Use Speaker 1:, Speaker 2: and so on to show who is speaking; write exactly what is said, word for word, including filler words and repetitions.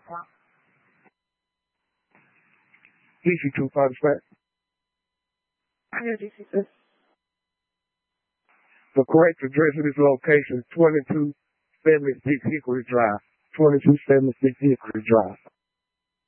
Speaker 1: from?
Speaker 2: D C two forty-seven.
Speaker 1: I hear D C two.
Speaker 2: The correct address of this location is twenty-two seventy-six Hickory Drive. twenty-two seventy-six Hickory Drive.